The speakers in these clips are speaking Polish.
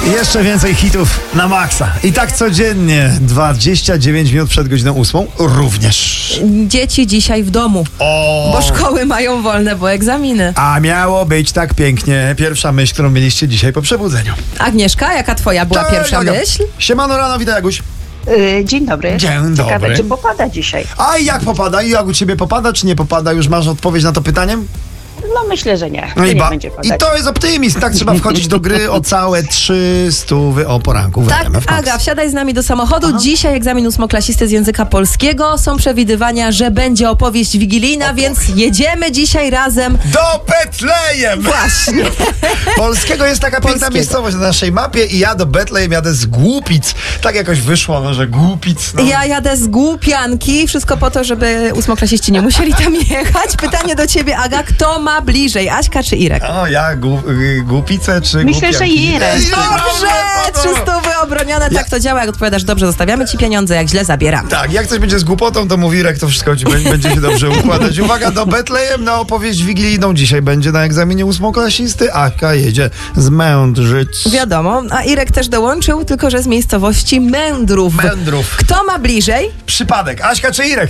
Jeszcze więcej hitów na maksa. I tak codziennie, 29 minut przed godziną 8 również. Dzieci dzisiaj w domu, bo szkoły mają wolne, bo egzaminy. A miało być tak pięknie. Pierwsza myśl, którą mieliście dzisiaj po przebudzeniu. Agnieszka, jaka twoja była pierwsza myśl? Siemano rano, witaj Jaguś. Dzień dobry. Dzień Ciekawe, dobry. czy popada dzisiaj? A jak popada? I jak u ciebie popada, czy nie popada? Już masz odpowiedź na to pytanie? No myślę, że nie. No To i, nie będzie padać. I to jest optymizm. Tak trzeba wchodzić do gry o całe 300 o poranku. w Tak, RMF Max. Aga, wsiadaj z nami do samochodu. Dzisiaj egzamin ósmoklasisty z języka polskiego. Są przewidywania, że będzie opowieść wigilijna, więc jedziemy dzisiaj razem. Do Betlejem! Właśnie. Polskiego jest taka piękna Polskiego. miejscowość na naszej mapie i ja do Betlejem jadę z Głupic. Tak jakoś wyszło, no, że Głupic. No. Ja jadę z Głupianki. Wszystko po to, żeby ósmoklasiści nie musieli tam jechać. Pytanie do ciebie, Aga. Kto ma bliżej? Aśka czy Irek? O, ja Głupice czy Myślę, Głupianki? że Irek. Dobrze! 300 obronione. Tak to działa. Jak odpowiadasz dobrze, zostawiamy ci pieniądze. Jak źle, zabieram. Tak, jak coś będzie z głupotą, to mówi Irek, to wszystko ci będzie się dobrze układać. Uwaga, do Betlejem na opowieść wigilijną dzisiaj będzie na egzaminie ósmoklasisty. Aśka jedzie z Mędrzyc. Wiadomo, a Irek też dołączył, tylko że z miejscowości Mędrów. Mędrów. Kto ma bliżej? Przypadek. Aśka czy Irek?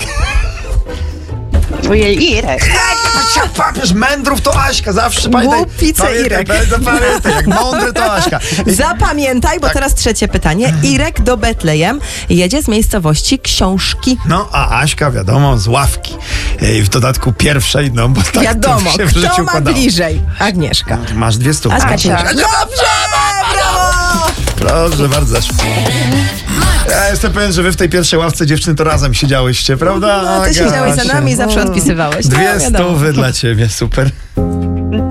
Ojej, Irek. Papież Mędrów to Aśka, zawsze pamiętaj. Głupice Irek. Pamiętaj, jak mądry to Aśka. Zapamiętaj, bo Tak. teraz trzecie pytanie. Irek do Betlejem jedzie z miejscowości Książki. No, a Aśka, wiadomo, z Ławki. I w dodatku pierwszej, no bo tak Wiadomo, to się w życiu kto ma układało. bliżej? Agnieszka. Masz 200. Aśka czy Irek? Dobrze, Brawo! proszę bardzo. Ja jestem pewien, że wy w tej pierwszej ławce dziewczyny to razem siedziałyście, prawda? No, ty Aga, siedziałeś za Asia. nami i zawsze odpisywałeś. No, 200 wiadomo. dla ciebie, super.